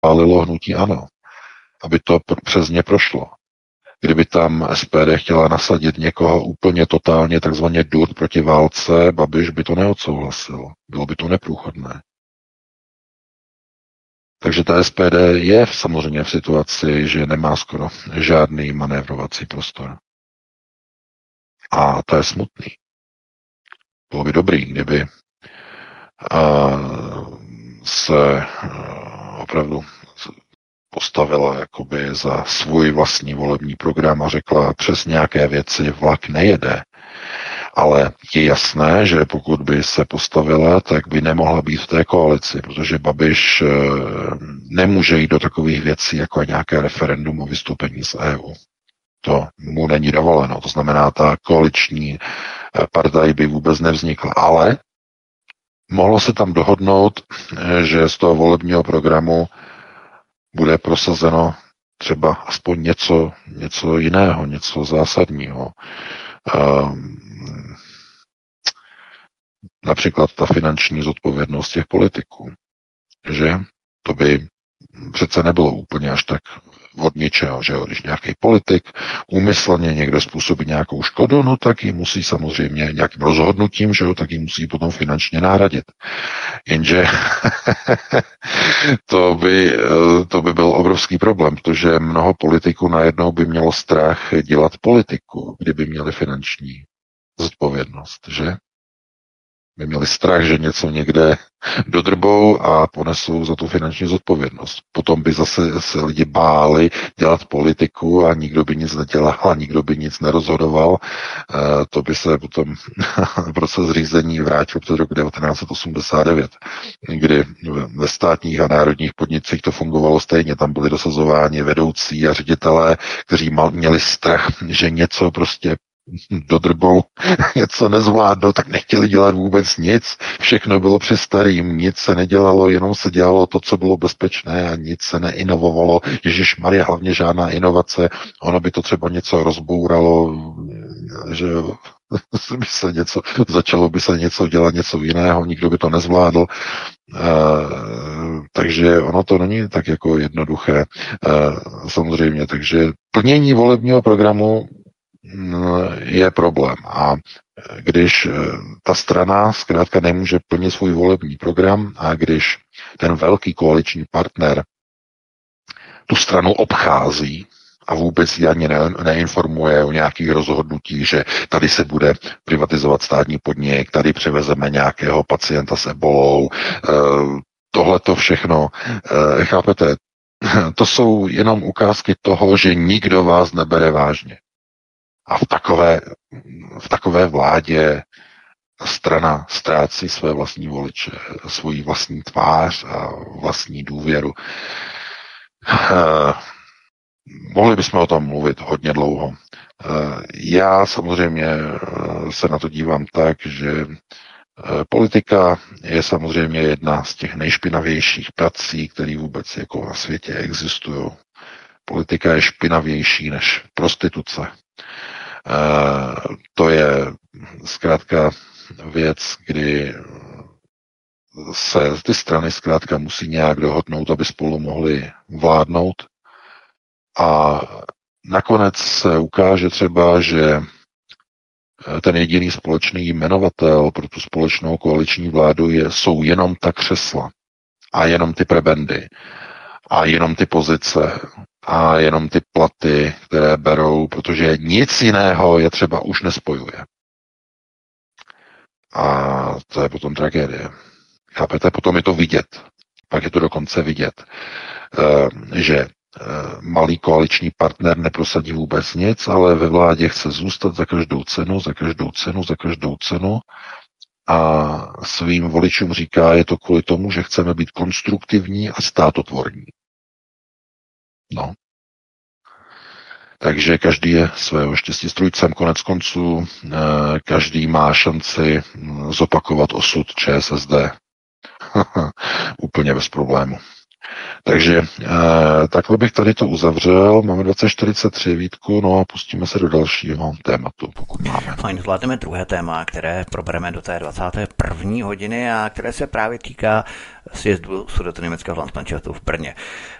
schválilo hnutí ANO, aby to přes ně prošlo. Kdyby tam SPD chtěla nasadit někoho úplně totálně takzvaně dur proti válce, Babiš by to neodsouhlasil. Bylo by to neprůchodné. Takže ta SPD je samozřejmě v situaci, že nemá skoro žádný manévrovací prostor. A to je smutný. Bylo by dobrý, kdyby se opravdu postavila jakoby za svůj vlastní volební program a řekla, přes nějaké věci vlak nejede. Ale je jasné, že pokud by se postavila, tak by nemohla být v té koalici, protože Babiš nemůže jít do takových věcí, jako je nějaké referendum o vystoupení z EU. To mu není dovoleno. To znamená, ta koaliční partaj by vůbec nevznikla. Ale mohlo se tam dohodnout, že z toho volebního programu bude prosazeno třeba aspoň něco jiného, něco zásadního. Například ta finanční zodpovědnost těch politiků. Že to by přece nebylo úplně až tak od ničeho, že jo? Když nějaký politik úmyslně někde způsobí nějakou škodu, no tak ji musí samozřejmě nějakým rozhodnutím, že jo, tak ji musí potom finančně nahradit. Jenže to by byl obrovský problém, protože mnoho politiků najednou by mělo strach dělat politiku, kdyby měli finanční zodpovědnost, že? By měli strach, že něco někde dodrbou a ponesou za tu finanční zodpovědnost. Potom by zase se lidi báli dělat politiku a nikdo by nic nedělal a nikdo by nic nerozhodoval. To by se potom proces řízení vrátil před roku 1989, kdy ve státních a národních podnicích to fungovalo stejně. Tam byli dosazováni vedoucí a ředitelé, kteří měli strach, že něco prostě dodrbou, něco nezvládnou, tak nechtěli dělat vůbec nic. Všechno bylo při starým, nic se nedělalo, jenom se dělalo to, co bylo bezpečné a nic se neinovovalo. Ježišmarja, hlavně žádná inovace. Ono by to třeba něco rozbouralo, že začalo by se něco dělat, něco jiného, nikdo by to nezvládl. Takže ono to není tak jako jednoduché. Samozřejmě, takže plnění volebního programu je problém. A když ta strana zkrátka nemůže plnit svůj volební program a když ten velký koaliční partner tu stranu obchází a vůbec ji ani neinformuje o nějakých rozhodnutích, že tady se bude privatizovat státní podnik, tady převezeme nějakého pacienta s ebolou, tohle to všechno, chápete, to jsou jenom ukázky toho, že nikdo vás nebere vážně. A v takové vládě strana ztrácí své vlastní voliče, svoji vlastní tvář a vlastní důvěru. Mohli bychom o tom mluvit hodně dlouho. Já samozřejmě se na to dívám tak, že politika je samozřejmě jedna z těch nejšpinavějších prací, které vůbec jako na světě existují. Politika je špinavější než prostituce. To je zkrátka věc, kdy se ty strany zkrátka musí nějak dohodnout, aby spolu mohly vládnout. A nakonec se ukáže třeba, že ten jediný společný jmenovatel pro tu společnou koaliční vládu jsou jenom ta křesla a jenom ty prebendy a jenom ty pozice a jenom ty platy, které berou, protože nic jiného je třeba už nespojuje. A to je potom tragédie. Chápete? Potom je to vidět. Pak je to dokonce vidět, že malý koaliční partner neprosadí vůbec nic, ale ve vládě chce zůstat za každou cenu, za každou cenu, za každou cenu a svým voličům říká, je to kvůli tomu, že chceme být konstruktivní a státotvorní. No. Takže každý je svého štěstí strůjcem, konec konců každý má šanci zopakovat osud ČSSD. Úplně bez problému. Takže takhle bych tady to uzavřel. Máme 20:43, Vítku, no a pustíme se do dalšího tématu, pokud máme. Fajn, zvládneme druhé téma, které probereme do té 21. hodiny a které se právě týká sjezdu Sudetoněmeckého landsmanšaftu v Brně.